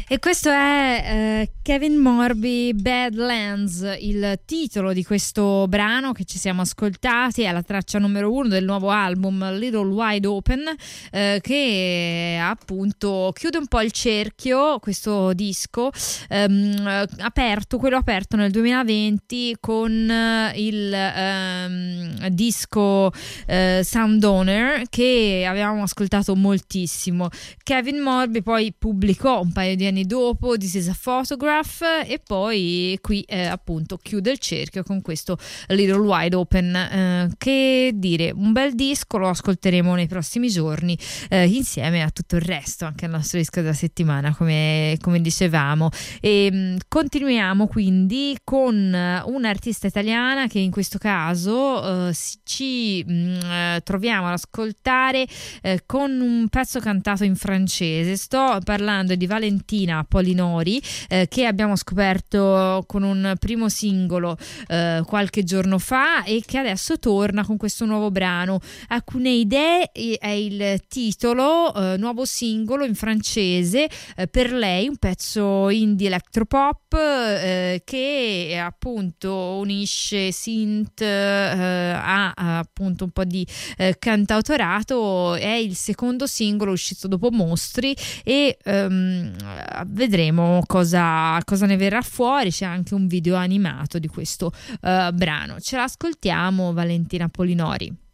E questo è Kevin Morby, Badlands, il titolo di questo brano che ci siamo ascoltati, è la traccia numero 1 del nuovo album Little Wide Open, che appunto chiude un po' il cerchio, questo disco quello aperto nel 2020 con il disco Sound che avevamo ascoltato moltissimo. Kevin Morby poi pubblicò un paio di anni dopo This Is a Photograph, e poi qui appunto chiude il cerchio con questo Little Wide Open, che dire, un bel disco, lo ascolteremo nei prossimi giorni insieme a tutto il resto, anche il nostro disco della settimana, come dicevamo. E continuiamo quindi con un'artista italiana che in questo caso ci troviamo ad ascoltare con un pezzo cantato in francese. Sto parlando di Valentina Polinori, che abbiamo scoperto con un primo singolo qualche giorno fa e che adesso torna con questo nuovo brano. Alcune idee è il titolo, nuovo singolo in francese per lei, un pezzo indie electropop che appunto unisce synth a appunto un po' di cantautorato. È il secondo singolo uscito dopo Mostri e vedremo cosa ne verrà fuori. C'è anche un video animato di questo brano. Ce l'ascoltiamo, Valentina Polinori.